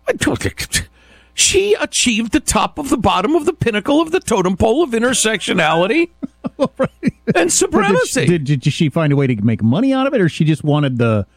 She achieved the top of the bottom of the pinnacle of the totem pole of intersectionality and supremacy. Did she find a way to make money out of it, or she just wanted the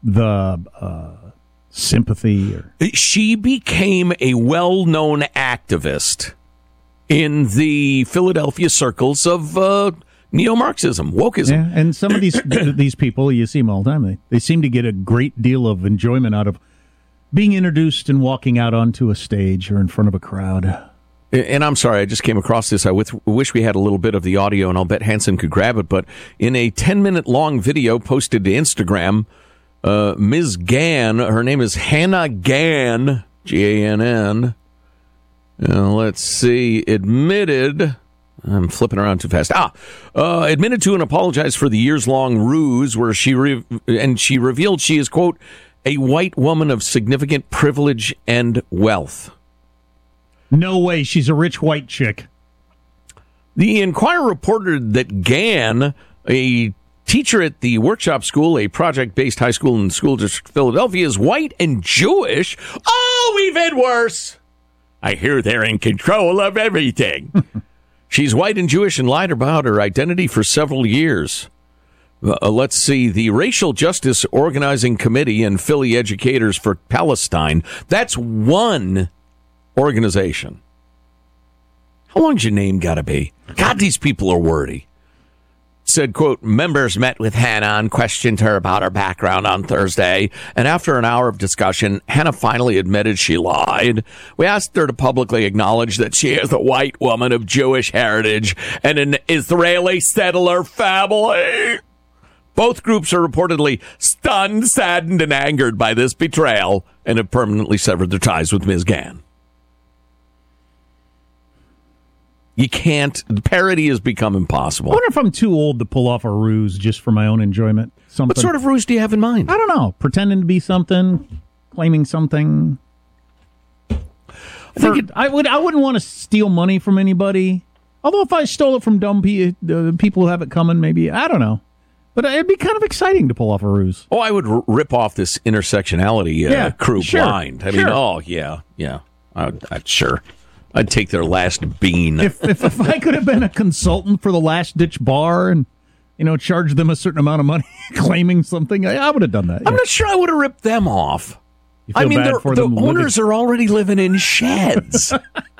sympathy? Or? She became a well-known activist in the Philadelphia circles of neo-Marxism, wokeism. Yeah, and some of these people, you see them all the time, they seem to get a great deal of enjoyment out of being introduced and walking out onto a stage or in front of a crowd. And I'm sorry, I just came across this. I wish we had a little bit of the audio, and I'll bet Hanson could grab it. But in a 10-minute long video posted to Instagram, Ms. Gann, her name is Hannah Gann, Gann. Let's see, admitted... I'm flipping around too fast. Admitted to and apologized for the years-long ruse where she revealed she is, quote, a white woman of significant privilege and wealth. No way, she's a rich white chick. The Inquirer reported that Gann, a teacher at the Workshop School, a project-based high school in School District Philadelphia, is white and Jewish. Oh, we've had worse. I hear they're in control of everything. She's white and Jewish and lied about her identity for several years. Let's see. The Racial Justice Organizing Committee and Philly Educators for Palestine. That's one organization. How long's your name got to be? God, these people are wordy. Said, quote, members met with Hannah and questioned her about her background on Thursday. And after an hour of discussion, Hannah finally admitted she lied. We asked her to publicly acknowledge that she is a white woman of Jewish heritage and an Israeli settler family. Both groups are reportedly stunned, saddened, and angered by this betrayal and have permanently severed their ties with Ms. Gann. You can't. The parody has become impossible. I wonder if I'm too old to pull off a ruse just for my own enjoyment. What sort of ruse do you have in mind? I don't know. Pretending to be something, claiming something. I wouldn't want to steal money from anybody. Although if I stole it from dumb people who have it coming, maybe. I don't know. But it'd be kind of exciting to pull off a ruse. Oh, I would rip off this intersectionality crew blind. I mean, yeah. Sure. I'd take their last bean. If I could have been a consultant for the Last Ditch Bar and, charged them a certain amount of money claiming something, I would have done that. Yeah. I'm not sure I would have ripped them off. I mean, the owners are already living in sheds.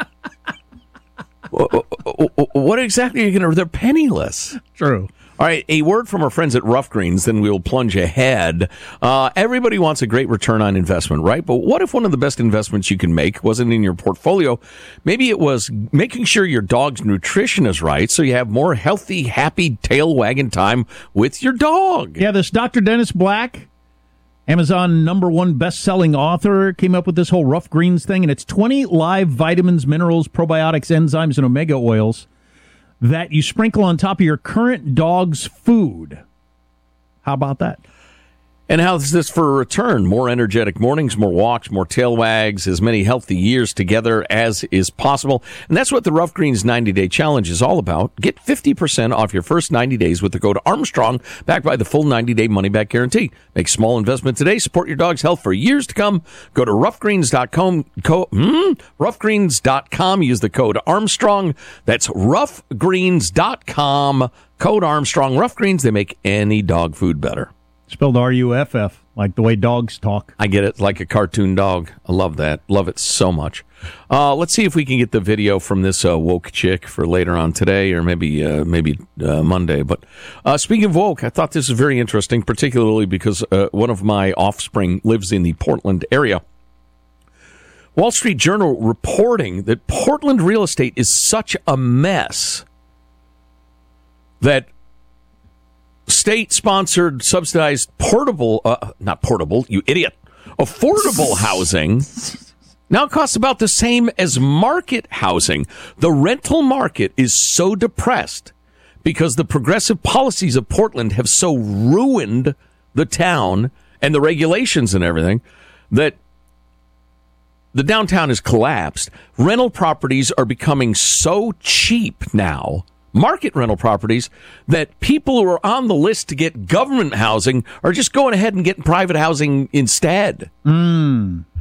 What exactly are you going to... They're penniless. True. All right, a word from our friends at Rough Greens, then we'll plunge ahead. Everybody wants a great return on investment, right? But what if one of the best investments you can make wasn't in your portfolio? Maybe it was making sure your dog's nutrition is right so you have more healthy, happy tail wagging time with your dog. Yeah, this Dr. Dennis Black, Amazon #1 best-selling author, came up with this whole Rough Greens thing, and it's 20 live vitamins, minerals, probiotics, enzymes, and omega oils that you sprinkle on top of your current dog's food. How about that? And how's this for a return? More energetic mornings, more walks, more tail wags, as many healthy years together as is possible. And that's what the Rough Greens 90-Day Challenge is all about. Get 50% off your first 90 days with the code Armstrong, backed by the full 90-day money-back guarantee. Make small investment today. Support your dog's health for years to come. Go to roughgreens.com. Roughgreens.com. Use the code Armstrong. That's roughgreens.com. Code Armstrong. Rough Greens, they make any dog food better. Spelled R-U-F-F, like the way dogs talk. I get it, like a cartoon dog. I love that. Love it so much. Let's see if we can get the video from this woke chick for later on today, or maybe Monday. But speaking of woke, I thought this was very interesting, particularly because one of my offspring lives in the Portland area. Wall Street Journal reporting that Portland real estate is such a mess that state-sponsored, subsidized, not portable, you idiot, affordable housing now costs about the same as market housing. The rental market is so depressed because the progressive policies of Portland have so ruined the town and the regulations and everything that the downtown has collapsed. Rental properties are becoming so cheap now, market rental properties, that people who are on the list to get government housing are just going ahead and getting private housing instead.